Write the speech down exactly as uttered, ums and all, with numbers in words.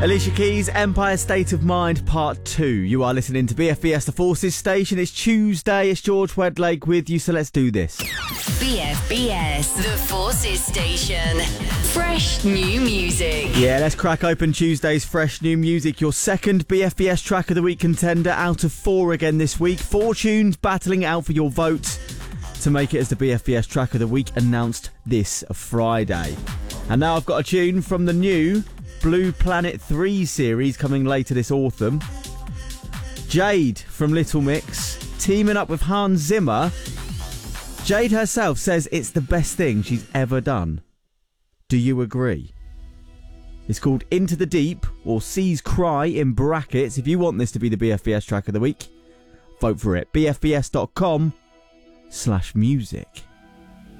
Alicia Keys, Empire State of Mind, Part two. You are listening to B F B S The Forces Station. It's Tuesday. It's George Wedlake with you, so let's do this. B F B S The Forces Station. Fresh new music. Yeah, let's crack open Tuesday's fresh new music. Your second B F B S Track of the Week contender out of four again this week. Four tunes battling it out for your vote to make it as the B F B S Track of the Week, announced this Friday. And now I've got a tune from the new Blue Planet three series coming later this autumn. Jade from Little Mix teaming up with Hans Zimmer. Jade herself says it's the best thing she's ever done. Do you agree? It's called Into the Deep, or Seas Cry in brackets. If you want this to be the B F B S Track of the Week, vote for it. B F B S dot com slash music.